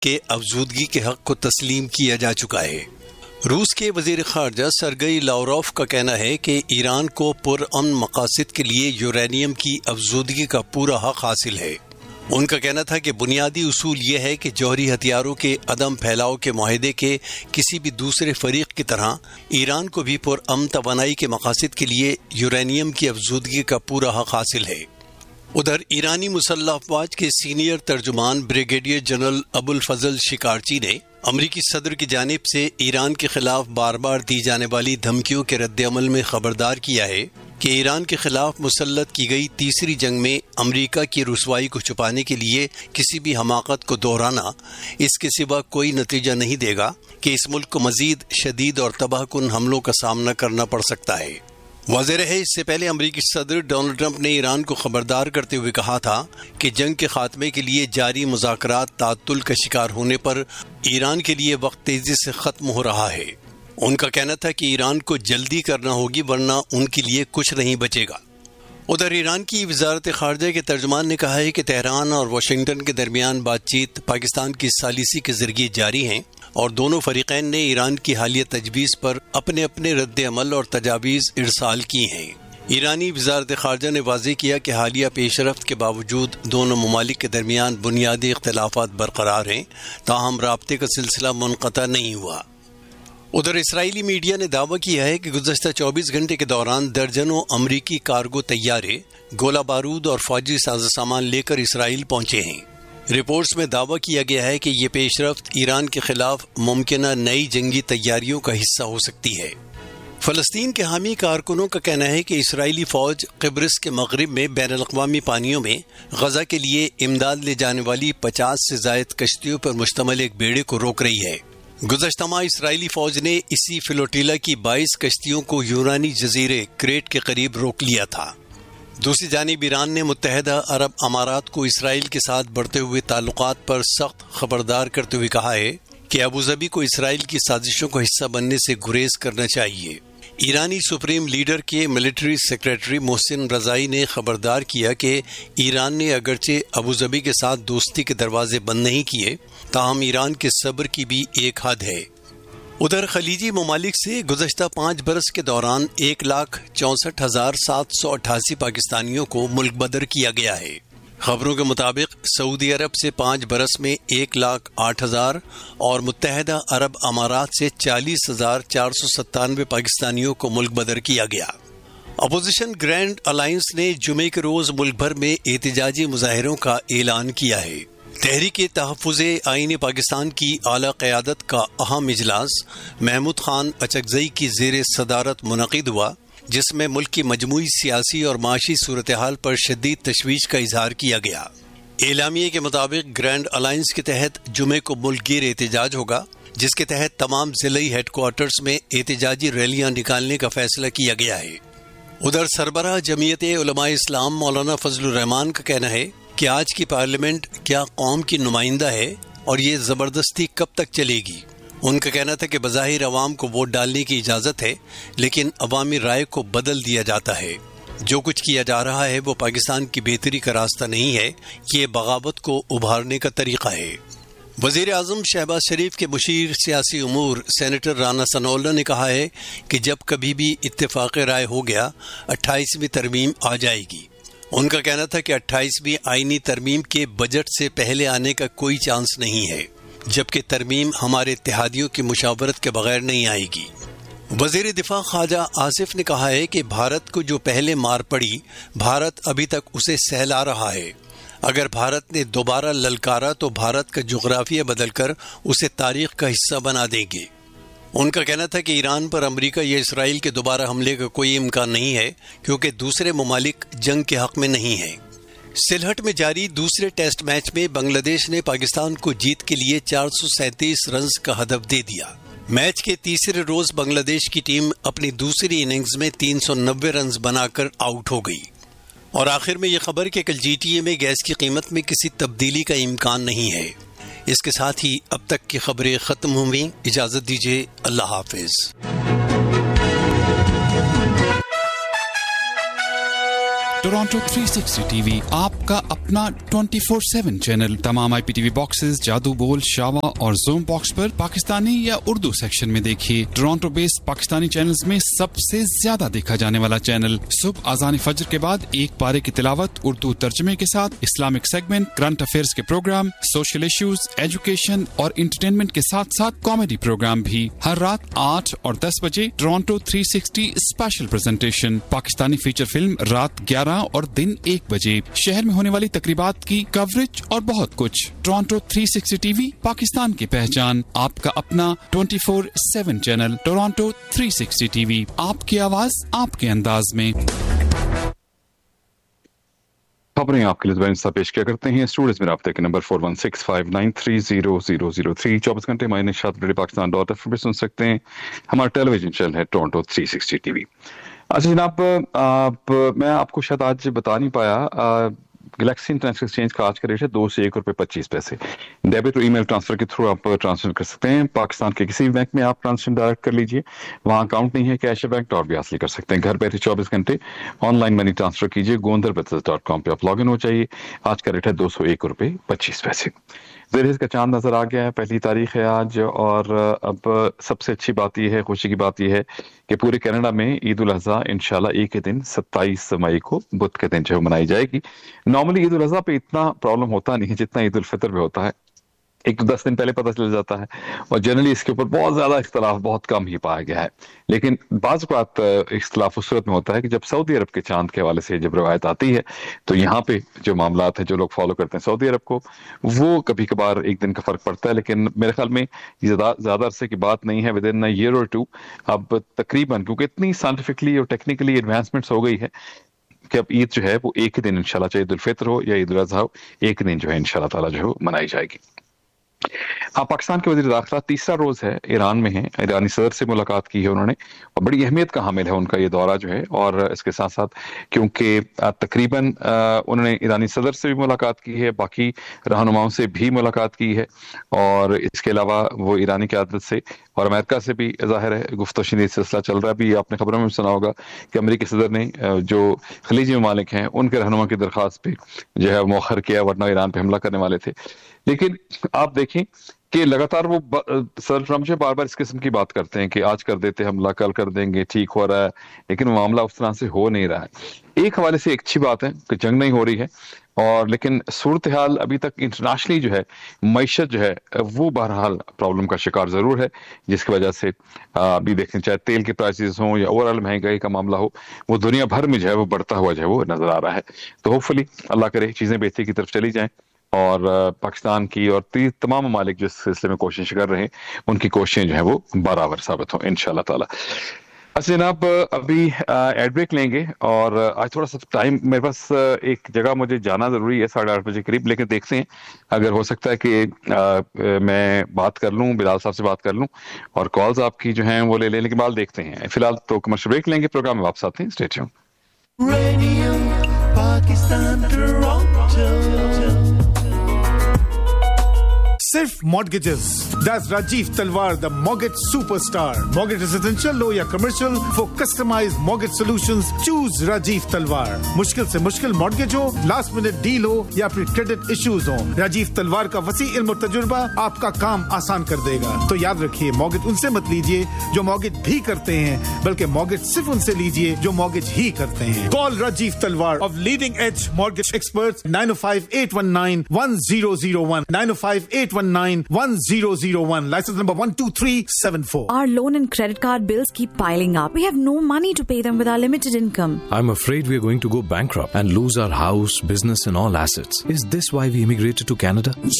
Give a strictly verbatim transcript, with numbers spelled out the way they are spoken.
کے افزودگی کے حق کو تسلیم کیا جا چکا ہے۔ روس کے وزیر خارجہ سرگئی لاوروف کا کہنا ہے کہ ایران کو پرامن مقاصد کے لیے یورینیم کی افزودگی کا پورا حق حاصل ہے۔ ان کا کہنا تھا کہ بنیادی اصول یہ ہے کہ جوہری ہتھیاروں کے عدم پھیلاؤ کے معاہدے کے کسی بھی دوسرے فریق کی طرح ایران کو بھی پرامن توانائی کے مقاصد کے لیے یورینیم کی افزودگی کا پورا حق حاصل ہے۔ ادھر ایرانی مسلح افواج کے سینئر ترجمان بریگیڈیئر جنرل ابو الفضل شکارچی نے امریکی صدر کی جانب سے ایران کے خلاف بار بار دی جانے والی دھمکیوں کے رد عمل میں خبردار کیا ہے کہ ایران کے خلاف مسلط کی گئی تیسری جنگ میں امریکہ کی رسوائی کو چھپانے کے لیے کسی بھی حماقت کو دہرانا اس کے سوا کوئی نتیجہ نہیں دے گا کہ اس ملک کو مزید شدید اور تباہ کن حملوں کا سامنا کرنا پڑ سکتا ہے۔ واضح رہے اس سے پہلے امریکی صدر ڈونلڈ ٹرمپ نے ایران کو خبردار کرتے ہوئے کہا تھا کہ جنگ کے خاتمے کے لیے جاری مذاکرات تعطل کا شکار ہونے پر ایران کے لیے وقت تیزی سے ختم ہو رہا ہے۔ ان کا کہنا تھا کہ ایران کو جلدی کرنا ہوگی ورنہ ان کے لیے کچھ نہیں بچے گا۔ ادھر ایران کی وزارت خارجہ کے ترجمان نے کہا ہے کہ تہران اور واشنگٹن کے درمیان بات چیت پاکستان کی ثالثی کے ذریعے جاری ہیں اور دونوں فریقین نے ایران کی حالیہ تجویز پر اپنے اپنے رد عمل اور تجاویز ارسال کی ہیں۔ ایرانی وزارت خارجہ نے واضح کیا کہ حالیہ پیش رفت کے باوجود دونوں ممالک کے درمیان بنیادی اختلافات برقرار ہیں، تاہم رابطے کا سلسلہ منقطع نہیں ہوا۔ ادھر اسرائیلی میڈیا نے دعویٰ کیا ہے کہ گزشتہ چوبیس گھنٹے کے دوران درجنوں امریکی کارگو طیارے گولہ بارود اور فوجی ساز و سامان لے کر اسرائیل پہنچے ہیں۔ رپورٹس میں دعویٰ کیا گیا ہے کہ یہ پیش رفت ایران کے خلاف ممکنہ نئی جنگی تیاریوں کا حصہ ہو سکتی ہے۔ فلسطین کے حامی کارکنوں کا کہنا ہے کہ اسرائیلی فوج قبرص کے مغرب میں بین الاقوامی پانیوں میں غزہ کے لیے امداد لے جانے والی پچاس سے زائد کشتیوں پر مشتمل ایک بیڑے کو روک رہی ہے۔ گزشتہ ماہ اسرائیلی فوج نے اسی فلوٹیلا کی بائیس کشتیوں کو یونانی جزیرے کریٹ کے قریب روک لیا تھا۔ دوسری جانب ایران نے متحدہ عرب امارات کو اسرائیل کے ساتھ بڑھتے ہوئے تعلقات پر سخت خبردار کرتے ہوئے کہا ہے کہ ابوظہبی کو اسرائیل کی سازشوں کا حصہ بننے سے گریز کرنا چاہیے۔ ایرانی سپریم لیڈر کے ملٹری سیکریٹری محسن رضائی نے خبردار کیا کہ ایران نے اگرچہ ابوظہبی کے ساتھ دوستی کے دروازے بند نہیں کیے، تاہم ایران کے صبر کی بھی ایک حد ہے۔ ادھر خلیجی ممالک سے گزشتہ پانچ برس کے دوران ایک لاکھ چونسٹھ ہزار سات سو اٹھاسی پاکستانیوں کو ملک بدر کیا گیا ہے۔ خبروں کے مطابق سعودی عرب سے پانچ برس میں ایک لاکھ آٹھ ہزار اور متحدہ عرب امارات سے چالیس ہزار چار سو ستانوے پاکستانیوں کو ملک بدر کیا گیا۔ اپوزیشن گرینڈ الائنس نے جمعے کے روز ملک بھر میں احتجاجی مظاہروں کا اعلان کیا ہے۔ تحریک تحفظ آئین پاکستان کی اعلی قیادت کا اہم اجلاس محمود خان اچکزئی کی زیر صدارت منعقد ہوا، جس میں ملک کی مجموعی سیاسی اور معاشی صورتحال پر شدید تشویش کا اظہار کیا گیا۔ اعلامیے کے مطابق گرینڈ الائنس کے تحت جمعے کو ملک گیر احتجاج ہوگا، جس کے تحت تمام ضلعی ہیڈ کوارٹرز میں احتجاجی ریلیاں نکالنے کا فیصلہ کیا گیا ہے۔ ادھر سربراہ جمعیت علماء اسلام مولانا فضل الرحمان کا کہنا ہے کہ آج کی پارلیمنٹ کیا قوم کی نمائندہ ہے اور یہ زبردستی کب تک چلے گی؟ ان کا کہنا تھا کہ بظاہر عوام کو ووٹ ڈالنے کی اجازت ہے، لیکن عوامی رائے کو بدل دیا جاتا ہے۔ جو کچھ کیا جا رہا ہے وہ پاکستان کی بہتری کا راستہ نہیں ہے، یہ بغاوت کو ابھارنے کا طریقہ ہے۔ وزیر اعظم شہباز شریف کے مشیر سیاسی امور سینیٹر رانا ثناءاللہ نے کہا ہے کہ جب کبھی بھی اتفاق رائے ہو گیا اٹھائیسویں ترمیم آ جائے گی۔ ان کا کہنا تھا کہ اٹھائیسویں آئینی ترمیم کے بجٹ سے پہلے آنے کا کوئی چانس نہیں ہے، جبکہ ترمیم ہمارے اتحادیوں کی مشاورت کے بغیر نہیں آئے گی۔ وزیر دفاع خواجہ آصف نے کہا ہے کہ بھارت کو جو پہلے مار پڑی، بھارت ابھی تک اسے سہلا رہا ہے۔ اگر بھارت نے دوبارہ للکارا تو بھارت کا جغرافیہ بدل کر اسے تاریخ کا حصہ بنا دیں گے۔ ان کا کہنا تھا کہ ایران پر امریکہ یا اسرائیل کے دوبارہ حملے کا کوئی امکان نہیں ہے، کیونکہ دوسرے ممالک جنگ کے حق میں نہیں ہیں۔ سلہٹ میں جاری دوسرے ٹیسٹ میچ میں بنگلہ دیش نے پاکستان کو جیت کے لیے چار سو سینتیس رنز کا ہدف دے دیا۔ میچ کے تیسرے روز بنگلہ دیش کی ٹیم اپنی دوسری اننگز میں تین سو نوے رنز بنا کر آؤٹ ہو گئی۔ اور آخر میں یہ خبر کہ کل جی ٹی اے میں گیس کی قیمت میں کسی تبدیلی کا امکان نہیں ہے۔ اس کے ساتھ ہی اب تک کی خبریں ختم ہوئیں۔ اجازت دیجیے، اللہ حافظ۔ टोरंटो थ्री सिक्सटी टीवी, आपका अपना ट्वेंटी फोर सेवन चैनल। तमाम आईपीटीवी बॉक्सेस, जादू बोल, शावा और ज़ूम बॉक्स पर पाकिस्तानी या उर्दू सेक्शन में देखिए। टोरंटो बेस्ड पाकिस्तानी चैनल्स में सबसे ज्यादा देखा जाने वाला चैनल। सुबह अज़ान फजर के बाद एक पारे की तिलावत उर्दू तर्जमे के साथ, इस्लामिक सेगमेंट, करंट अफेयर्स के प्रोग्राम, सोशल इश्यूज, एजुकेशन और इंटरटेनमेंट के साथ साथ कॉमेडी प्रोग्राम भी। हर रात आठ और दस बजे Toronto three sixty special presentation, Pakistani feature film रात ग्यारह और दिन एक बजे, शहर में होने वाली तकरीबात की कवरेज और बहुत कुछ। Toronto three sixty TV, Pakistan की पहचान, आपका अपना twenty four seven channel. Toronto three sixty TV, आपकी आवाज आपके अंदाज में। खबरें आपके लिए इंस्टा पेश किया करते हैं स्टूडियोज में राब्ते के number four one six five nine three zero zero zero three. चौबीस घंटे my Nishat radio Pakistan dot F पे सुन सकते हैं। हमारा टेलीविजन चैनल है टोरंटो थ्री सिक्सटी टीवी। अच्छा जनाब, आप मैं आपको शायद आज बता नहीं पाया, गैलेक्सी इंटरनेशनल एक्सचेंज का आज का रेट है दो से एक रुपये पच्चीस पैसे। डेबिट और ईमेल ट्रांसफर के थ्रू आप ट्रांसफर कर सकते हैं। पाकिस्तान के किसी भी बैंक में आप ट्रांसफर डायरेक्ट कर लीजिए, वहाँ अकाउंट नहीं है कैश बैंक और भी हासिल कर सकते हैं। घर बैठे चौबीस घंटे ऑनलाइन मनी ट्रांसफर कीजिए। गोंदर बिजनेस डॉट कॉम पर आप लॉग इन हो जाइए। आज का रेट है दो सौ एक रुपये पच्चीस पैसे। ज़ेर का चांद नजर आ गया है, पहली तारीख है आज। और अब सबसे अच्छी बात यह है, खुशी की बात यह है कि पूरे कनाडा में ईद उल अज़हा इंशाल्लाह एक ही दिन सत्ताईस मई को बुध के दिन जो मनाई जाएगी। नॉर्मली ईद उल अज़हा पे इतना प्रॉब्लम होता नहीं है जितना ईद उल फितर पे होता है। एक तो दस दिन पहले पता चल जाता है और जनरली इसके ऊपर बहुत ज्यादा इख्तलाफ बहुत कम ही पाया गया है। लेकिन बाज़ बात इख्तलाफ उस सूरत में होता है कि जब सऊदी अरब के चांद के हवाले से जब रवायत आती है तो यहाँ पे जो मामलात है, जो लोग फॉलो करते हैं सऊदी अरब को, वो कभी कभार एक दिन का फर्क पड़ता है। लेकिन मेरे ख्याल में ज्यादा ज्यादा अरसे की बात नहीं है, विद इन अ ईयर और टू अब तकरीबन, क्योंकि इतनी साइंटिफिकली और टेक्निकली एडवांसमेंट्स हो गई है कि अब ईद जो है वो एक ही दिन इंशाल्लाह, चाहे ईद उल फितर हो या ईद उल अज़हा हो, एक दिन जो है इंशाल्लाह ताला जो है मनाई जाएगी। आप पाकिस्तान के वज़ीर दाखिला तीसरा रोज है ईरान में है, ईरानी सदर से मुलाकात की है उन्होंने और बड़ी अहमियत का हामिल है उनका ये दौरा जो है। और इसके साथ साथ क्योंकि तकरीबन उन्होंने ईरानी सदर से भी मुलाकात की है, बाकी रहनुमाओं से भी मुलाकात की है और इसके अलावा वो ईरानी क़यादत से और अमेरिका से भी ज़ाहिर है गुफ्तगू शनीद सिलसिला चल रहा है। भी आपने खबरों में सुना होगा कि अमेरिकी सदर ने जो खलीजी ममालिक हैं उनके रहनुमा की दरख्वास्त पे जो है मौखर किया, वरना ईरान पे हमला करने वाले थे। लेकिन आप देखें कि लगातार वो सदर ट्रम्प जो बार बार इस किस्म की बात करते हैं कि आज कर देते हमला, कल कर देंगे, ठीक हो रहा है, लेकिन वो मामला उस तरह से हो नहीं रहा है। एक हवाले से एक अच्छी बात है कि जंग नहीं हो रही है, और लेकिन सूरत हाल अभी तक इंटरनेशनली जो है मईशत जो है वो बहरहाल प्रॉब्लम का शिकार जरूर है, जिसकी वजह से अभी देखें चाहे तेल के प्राइसेस हों या ओवरऑल महंगाई का मामला हो, वो दुनिया भर में जो है वो बढ़ता हुआ जो है वो नजर आ रहा है। तो होपफुली अल्लाह करे चीजें बेहतरी की तरफ चली जाएं और पाकिस्तान की और तमाम ममालिक जो इस सिलसिले में कोशिश कर रहे हैं उनकी कोशिशें जो है वो बराबर साबित हों इंशाल्लाह ताला। अच्छा जनाब, अभी एड ब्रेक लेंगे और आज थोड़ा सा टाइम मेरे पास, एक जगह मुझे जाना जरूरी है साढ़े आठ बजे करीब, लेकिन देखते हैं अगर हो सकता है कि आ, मैं बात कर लूं, बिलाल साहब से बात कर लूं और कॉल्स आपकी जो हैं वो ले लेने के बाद देखते हैं। फिलहाल तो कमर्शियल ब्रेक लेंगे, प्रोग्राम में वापस आते हैं। Stay tuned. Radio Pakistan Toronto सिर्फ mortgages. That's Rajiv Talwar, the mortgage superstar. Mortgage residential लो या commercial, for customized mortgage solutions, choose Rajiv Talwar. मुश्किल से मुश्किल mortgage हो, last minute deal हो या फिर credit issues हो, राजीव तलवार का वसी इल्म और तजुर्बा आपका काम आसान कर देगा। तो याद रखिए, mortgage उनसे मत लीजिए जो mortgage भी करते हैं, बल्कि mortgage सिर्फ उनसे लीजिए जो mortgage ही करते हैं। Call Rajiv Talwar of Leading Edge Mortgage Experts nine oh five, eight one nine, one zero zero one nine oh five, eight one nine, one zero zero one. License number one two three seven four. Our loan and credit card bills keep piling up. We have no money to pay them with our limited income. I'm afraid we are going to go bankrupt and lose our house, business and all assets. Is this why we immigrated to Canada?